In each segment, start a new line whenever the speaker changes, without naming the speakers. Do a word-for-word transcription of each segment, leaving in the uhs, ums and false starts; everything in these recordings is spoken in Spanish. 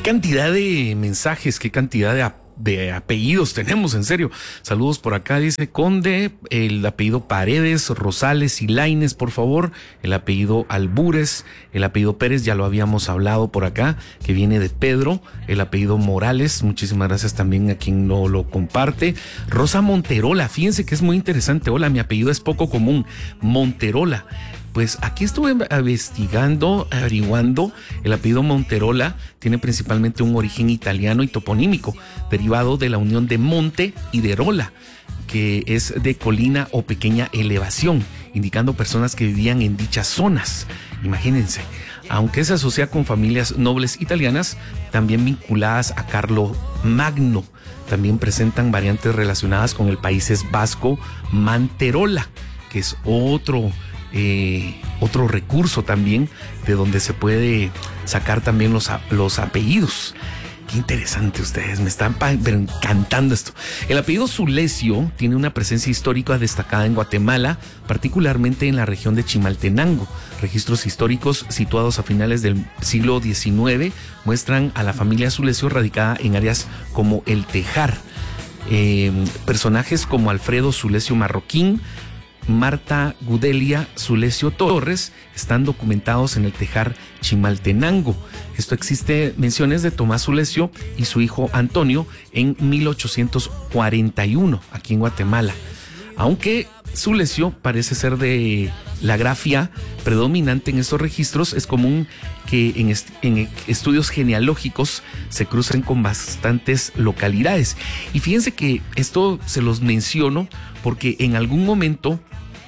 cantidad de mensajes, qué cantidad de, de apellidos tenemos, en serio. Saludos por acá, dice Conde, el apellido Paredes, Rosales y Laines, por favor, el apellido Albures, el apellido Pérez, ya lo habíamos hablado por acá, que viene de Pedro, el apellido Morales, muchísimas gracias también a quien no lo comparte. Rosa Monterola, fíjense que es muy interesante, hola, mi apellido es poco común, Monterola. Pues aquí estuve investigando, averiguando, el apellido Monterola tiene principalmente un origen italiano y toponímico, derivado de la unión de monte y de rola, que es de colina o pequeña elevación, indicando personas que vivían en dichas zonas. Imagínense, aunque se asocia con familias nobles italianas, también vinculadas a Carlo Magno, también presentan variantes relacionadas con el Países Vasco Manterola, que es otro... Eh, otro recurso también de donde se puede sacar también los, los apellidos. Qué interesante ustedes, me están pero encantando esto. El apellido Sulesio tiene una presencia histórica destacada en Guatemala, particularmente en la región de Chimaltenango. Registros históricos situados a finales del siglo diecinueve muestran a la familia Sulesio radicada en áreas como el Tejar. Eh, personajes como Alfredo Sulesio Marroquín, Marta Gudelia Sulesio Torres están documentados en el Tejar Chimaltenango. Esto existe menciones de Tomás Sulesio y su hijo Antonio en mil ochocientos cuarenta y uno aquí en Guatemala. Aunque Sulesio parece ser de la grafía predominante en estos registros, es común que en, est en estudios genealógicos se crucen con bastantes localidades. Y fíjense que esto se los menciono porque en algún momento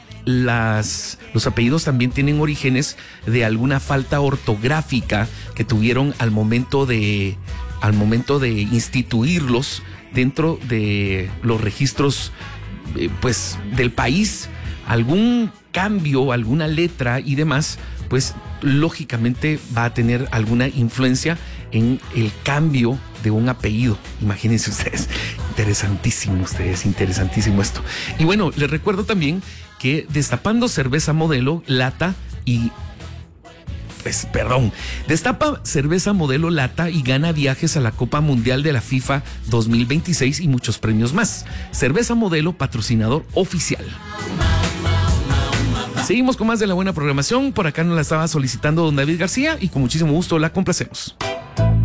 Las, los apellidos también tienen orígenes de alguna falta ortográfica que tuvieron al momento de, al momento de instituirlos dentro de los registros eh, pues, del país. Algún cambio, alguna letra y demás, pues lógicamente va a tener alguna influencia en el cambio de un apellido. Imagínense ustedes, interesantísimo ustedes, interesantísimo esto. Y bueno, les recuerdo también que destapando cerveza modelo, lata y... Pues, perdón, destapa cerveza modelo lata y gana viajes a la Copa Mundial de la FIFA dos mil veintiséis y muchos premios más. Cerveza modelo, patrocinador oficial. Seguimos con más de la buena programación. Por acá nos la estaba solicitando don David García y con muchísimo gusto la complacemos.